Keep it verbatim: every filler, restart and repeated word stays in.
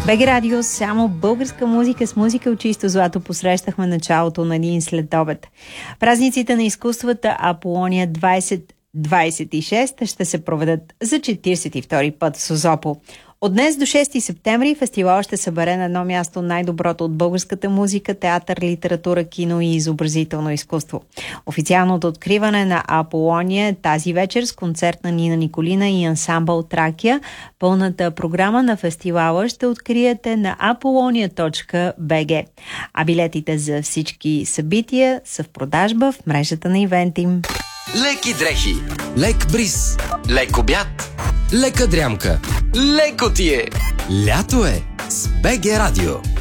БГ Радио, само българска музика с музика от чисто злато посрещахме началото на един следобед. Празниците на изкуствата Аполония двайсет двайсет и шест ще се проведат за четиридесет и втори път в Созопол. От днес до шести септември фестивал ще събере на едно място най-доброто от българската музика, театър, литература, кино и изобразително изкуство. Официалното откриване на Аполония е тази вечер с концерт на Нина Николина и ансамбъл Тракия. Пълната програма на фестивала ще откриете на apollonia точка би джи. А билетите за всички събития са в продажба в мрежата на Ивентим. Леки дрехи, лек бриз, лек обяд, лека дрямка, леко ти е. Лято е с БГ Радио.